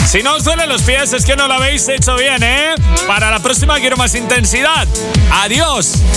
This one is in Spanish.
Si no os duelen los pies es que no lo habéis hecho bien, ¿eh? Para la próxima quiero más intensidad. Adiós.